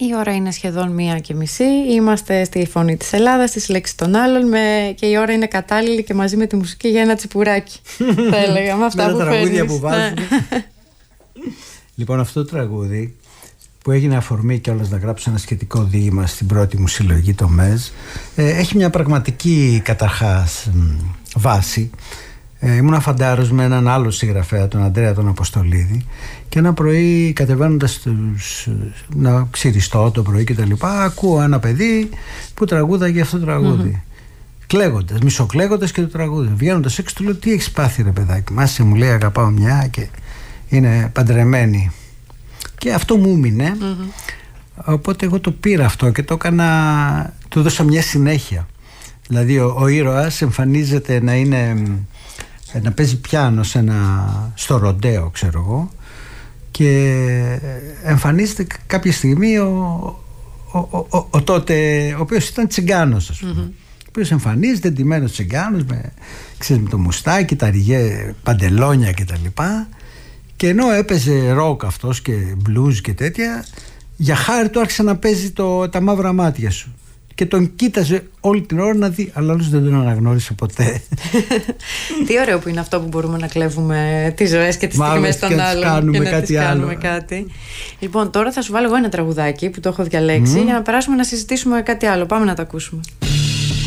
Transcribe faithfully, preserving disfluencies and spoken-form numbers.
Η ώρα είναι σχεδόν μία και μισή. Είμαστε στη Φωνή της Ελλάδας, στις λέξεις των άλλων με... και η ώρα είναι κατάλληλη και μαζί με τη μουσική για ένα τσιπουράκι. Θα έλεγα με αυτά με που τα τραγούδια φέρνεις. που βάζουμε. Λοιπόν, αυτό το τραγούδι που έγινε αφορμή κιόλας να γράψω ένα σχετικό διήγημα στην πρώτη μου συλλογή, το ΜΕΖ, ε, έχει μια πραγματική καταρχάς βάση. Ε, ήμουν φαντάρος με έναν άλλο συγγραφέα, τον Ανδρέα τον Αποστολίδη, και ένα πρωί κατεβαίνοντας τους, να ξυριστώ το πρωί και τα λοιπά, ακούω ένα παιδί που τραγούδαγε αυτό το τραγούδι. Mm-hmm. Κλαίγοντας, μισοκλαίγοντας και το τραγούδι. Βγαίνοντας έξω του λέω: τι έχεις πάθει ρε παιδάκι? Μάσε, μου λέει, αγαπάω μια και είναι παντρεμένη. Και αυτό μου έμεινε. Mm-hmm. Οπότε εγώ το πήρα αυτό και το έκανα, του δώσα μια συνέχεια. Δηλαδή ο, ο ήρωας εμφανίζεται να είναι, να παίζει πιάνο σε ένα, στο ροντέο, ξέρω εγώ, και εμφανίζεται κάποια στιγμή ο, ο, ο, ο, ο τότε, ο οποίος ήταν τσιγκάνος, ας πούμε. Mm-hmm. Ο οποίος εμφανίζεται ντυμένος τσιγκάνος με, ξέρεις, με το μουστάκι, τα ριγέ, παντελόνια και τα λοιπά. Και ενώ έπαιζε ροκ αυτός και blues και τέτοια, για χάρη του άρχισε να παίζει το, τα μαύρα μάτια σου. Και τον κοίταζε όλη την ώρα να δει, αλλά όλος δεν τον αναγνώρισε ποτέ. Τι ωραίο που είναι αυτό που μπορούμε να κλέβουμε τις ζωές και τις στιγμές των άλλων κάνουμε και να κάτι τις κάνουμε άλλο. κάτι. Λοιπόν, τώρα θα σου βάλω εγώ ένα τραγουδάκι που το έχω διαλέξει mm. για να περάσουμε να συζητήσουμε κάτι άλλο. Πάμε να το ακούσουμε.